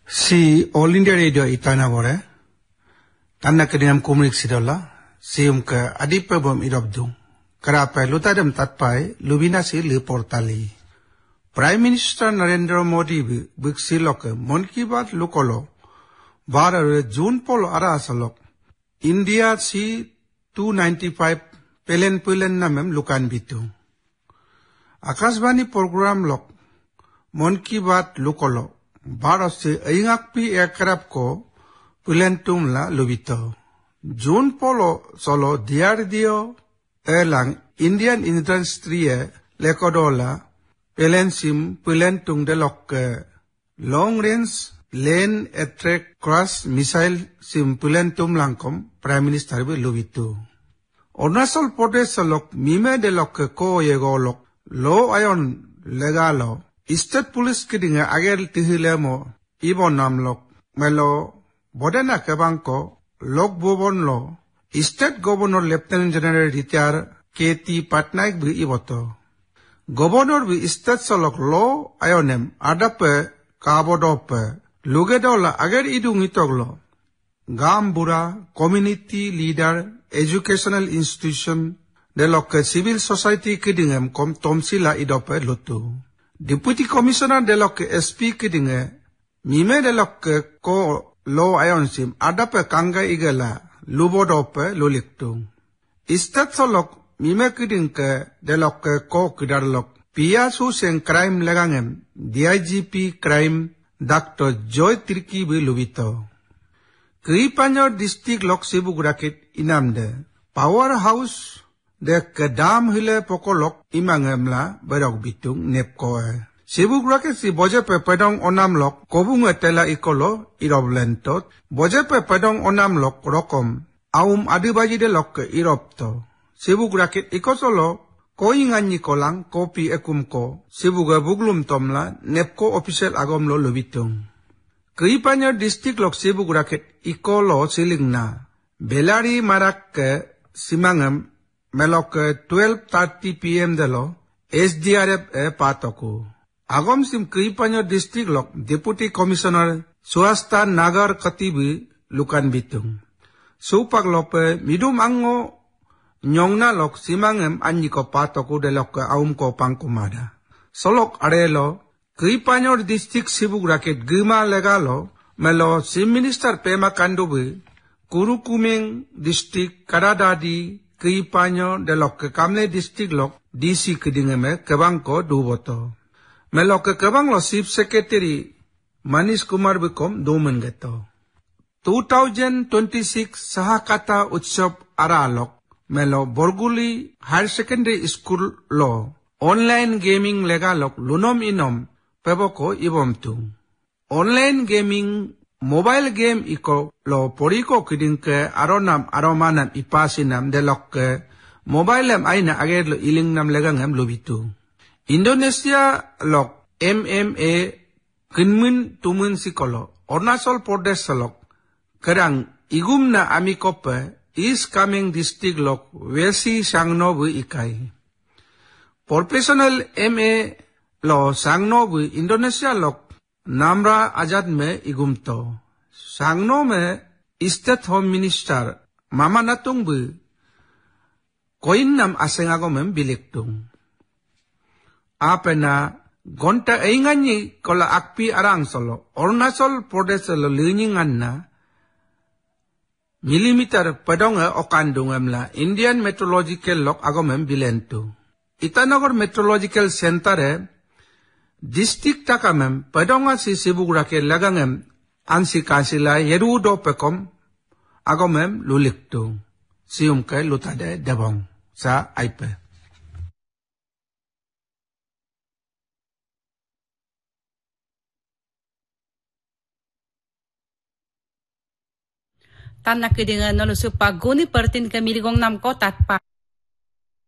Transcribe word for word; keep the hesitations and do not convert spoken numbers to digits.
Si All India Radio itana bore, tanna kedinam kumrik sidola, sium ke adipebom idobdu, kerapai lutadem tatpai, lubina si li portali. Prime Minister Narendra Modi buksilok Mon Ki Baat lukolo, bara June polo ara asalok, India si two ninety-five pelen pelen namem lukan bitu. Akasbani program lok, Mon Ki Baat lukolo, Bharat se ingakpi aircraft ko pulentum la lubito. June polo solo diardio elang Indian industry lekodola pelensim pulentung de lok long range lane attack cross missile sim pulentum langkom Prime Minister be lubito. Arunachal Pradesh lok mime de lok ko yego lok low iron legalo. State Police kidding agel tihilemo ibon namlok melo bodena kabangko lok bobon lo State Governor Lieutenant General Retired K T Patnaik bi iboto Governor bi State solok lo ayonem adape kabodope lugedola agel idung itoglo Gambura community leader educational institution delok civil society kiddingem kom tomsila idope lutu Deputy Commissioner delok S P kidinge mime delok ko lo ayonsim adape kanga igala lubodope luliktu. Istat solok mime kidinge delok ko kidarlok piasu sen crime legangem D I G P crime Doctor Joy Tirki bi lubito. Kripanyor district lok sibu gurakit inamde powerhouse de kedam hile pokolok imangemla berok bitung nepkoe. Sibu grake si bojepe pedong onam lok kobung etela ikolo iroblentot bojepe pedong onam lok rokom aum adibaji de lok iropto. Sibu grake ikosolo koingan nikolang kopi ekumko sibu ga buglum tomla nepko official agom lo lubitung. Kripanyor district lok sibu grake ikolo silingna belari marak ke simangem melok twelve thirty p m dalo S D R F e patoku. Agom sim Kripanyor district lok Deputy Commissioner Swasta Nagar Katibi lukan bitung. Supak lope midum ango nyongna lok simangem anyiko patoku de lok aum ko pangkumada. Solok arelo Kripanyor district sibuk raket gima legalo melo sim minister Pema Kandubi Kurukumeng district Karadadi Kripanyor de lok Kamle district lok D C kedingeme kebangko duboto. Melok kebang lo Chief Secretary Manish Kumar bikom dumen geto. twenty twenty-six sahakata utsav aralok melo Borguli Higher Secondary School lo online gaming legalok lunom inom peboko ibomtu. Online gaming mobile game iko lo poriko kidingke aronam aromanam ipasinam delok mobile am aina ager lo ilingnam legangam lubitu. Indonesia lok M M A kinmin tumun sikolo Arunachal Pradesh lok kerang igumna amikope East Kameng district lok Wesi Sangno bu ikai. Professional M A lo Sangno bu Indonesia lok Namra Azad me igumto. Sangno me State Home Minister Mama Natung bu koin nam asengago mem biliktung. Apena gonta einganyi kola akpi arang solo Arunachal Pradesh lo liningan na millimeter pedonga okandungem la Indian Meteorological Lok agomem bilentu. Itanagor Meteorological Center e district takamem pedonga si sibugurake lagangem ansi kansila yerudo pekom agomem luliktu. Sium ke lutade debong sa aipe. Tan na kedingan no supaguni pertin kami ligong nam ko tatpa.